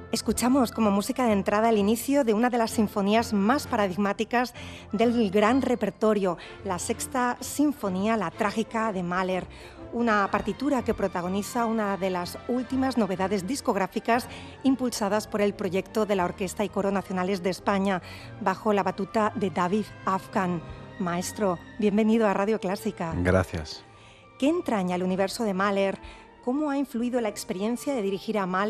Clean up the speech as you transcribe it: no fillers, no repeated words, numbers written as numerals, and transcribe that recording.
Escuchamos como música de entrada el inicio de una de las sinfonías más paradigmáticas del gran repertorio, la Sexta Sinfonía, la Trágica de Mahler, una partitura que protagoniza una de las últimas novedades discográficas impulsadas por el proyecto de la Orquesta y Coro Nacionales de España, bajo la batuta de David Afgan. Maestro, bienvenido a Radio Clásica. Gracias. ¿Qué entraña el universo de Mahler? ¿Cómo ha influido la experiencia de dirigir a Mahler